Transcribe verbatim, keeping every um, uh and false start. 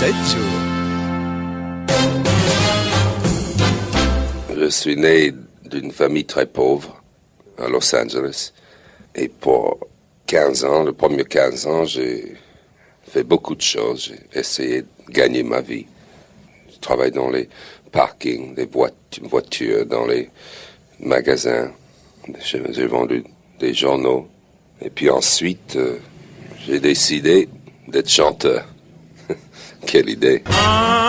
sept jours. Je suis né d'une famille très pauvre à Los Angeles. Et pour quinze ans, le premier quinze ans, j'ai fait beaucoup de choses. J'ai essayé de gagner ma vie. Je travaille dans les parkings, des voitures, dans les magasins. J'ai, j'ai vendu des journaux. Et puis ensuite, euh, j'ai décidé d'être chanteur. Quelle idée!